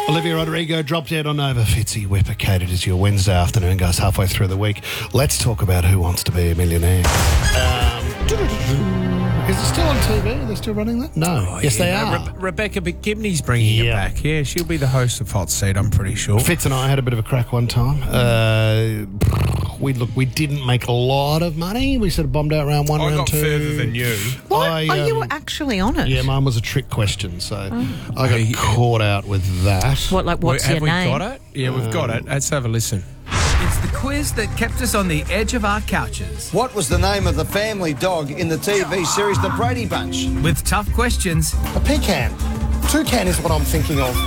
Olivia Rodrigo dropped out on Nova. Fitzy Whipper, Kate, it is your Wednesday afternoon, guys, halfway through the week. Let's talk about Who Wants to Be a Millionaire. Is it still on TV? Are they still running that? No. Oh, yes, yeah, they no, are. Rebecca McGibney's bringing it back. Yeah, she'll be the host of Hot Seat, I'm pretty sure. Fitz and I had a bit of a crack one time. We didn't make a lot of money. We sort of bombed out round one, I round got two. further than you. What? You were actually on it? Yeah, mine was a trick question, so I got caught out with that. What, like, what's your name? Have we got it? Yeah, we've got it. Let's have a listen. It's the quiz that kept us on the edge of our couches. What was the name of the family dog in the TV series The Brady Bunch? With tough questions. A pecan. Toucan is what I'm thinking of.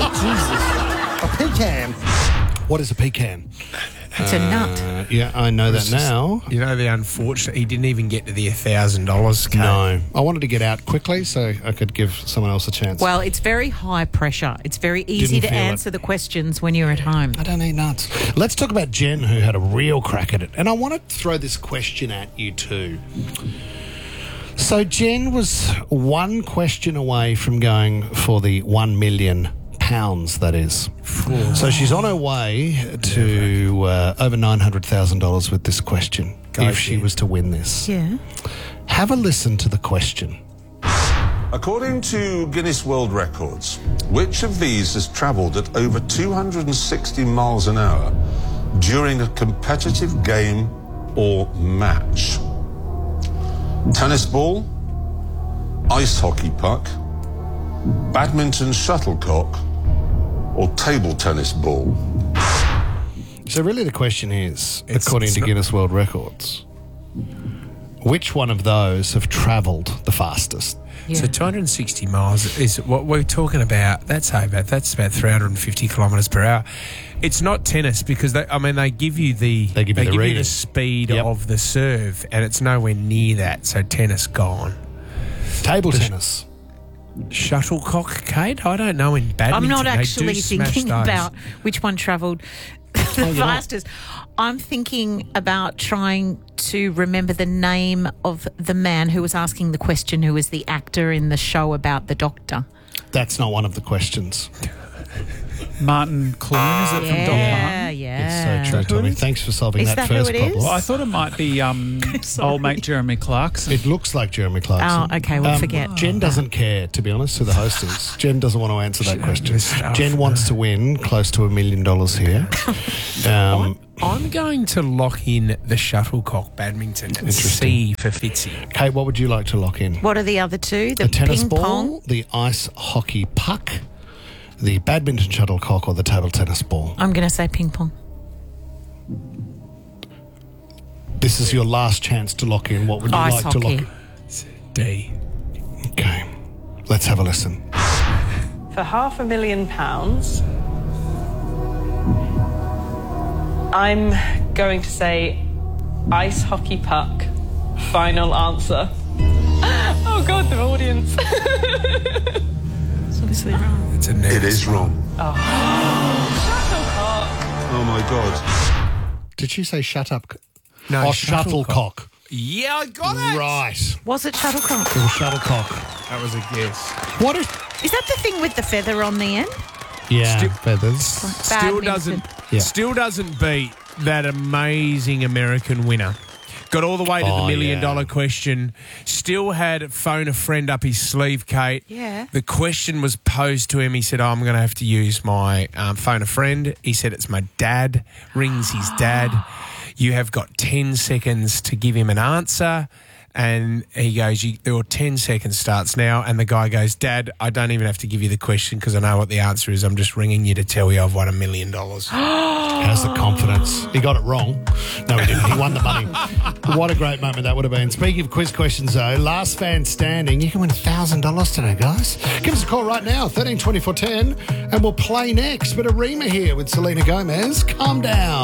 Oh, Jesus. A pecan. What is a pecan? It's a nut. Yeah, I know that now. You know, the unfortunate, he didn't even get to the $1,000. No. I wanted to get out quickly so I could give someone else a chance. Well, it's very high pressure. It's very easy to answer the questions when you're at home. I don't eat nuts. Let's talk about Jen, who had a real crack at it. And I want to throw this question at you too. So Jen was one question away from going for the £1 million, that is. So she's on her way to over $900,000 with this question, if she was to win this. Yeah. Have a listen to the question. According to Guinness World Records, which of these has travelled at over 260 miles an hour during a competitive game or match? Tennis ball, ice hockey puck, badminton shuttlecock, or table tennis ball? So really the question is, according to Guinness World Records, which one of those have travelled the fastest? Yeah. So 260 miles is what we're talking about. That's about 350 kilometres per hour. It's not tennis because they give you the speed of the serve, and it's nowhere near that. So tennis gone. Table tennis. Shuttlecock, Kate? I don't know in badminton. I'm not they actually do smash thinking those. about which one travelled the fastest. I'm thinking about trying to remember the name of the man who was asking the question, who was the actor in the show about the doctor. That's not one of the questions. Martin Clune, is it from Doc Martin? Yeah. It's so true, Tommy. Thanks for solving Is that that first who it problem. is? Well, I thought it might be old mate Jeremy Clarkson. It looks like Jeremy Clarkson. Oh, okay, we'll forget. Jen doesn't care, to be honest, who the host is. Jen doesn't want to answer that question. Jen wants to win close to $1 million here. I'm going to lock in the shuttlecock badminton and C for Fitzy. Kate, what would you like to lock in? What are the other two? The tennis ping ball, pong? the ice hockey puck, the badminton shuttlecock, or the table tennis ball? I'm going to say ping pong. This is your last chance to lock in. What would you Ice like to hockey. lock? D. Okay, let's have a listen. For £500,000, I'm going to say ice hockey puck. Final answer. Oh God, the audience. It's obviously wrong. It's a nervous It is wrong. Shuttlecock. Oh my God. Did she say shut up? No, Oh, shuttlecock. shuttlecock. Yeah, I got it. Right. Was it shuttlecock? It was shuttlecock. That was a guess. What is... Is that the thing with the feather on the end? Yeah, Still- feathers. Still Badminton. doesn't beat that amazing American winner. Got all the way to the $1 million question. Still had phone a friend up his sleeve, Kate. Yeah. The question was posed to him. He said, I'm going to have to use my phone a friend. He said, it's my dad. Rings his dad. You have got 10 seconds to give him an answer. And he goes, your 10 seconds starts now. And the guy goes, Dad, I don't even have to give you the question because I know what the answer is. I'm just ringing you to tell you I've won $1 million. How's the confidence? He got it wrong. No, he didn't. He won the money. What a great moment that would have been. Speaking of quiz questions, though, last fan standing. You can win $1,000 today, guys. Give us a call right now, 13 24 10, and we'll play next. But Arima here with Selena Gomez. Calm down.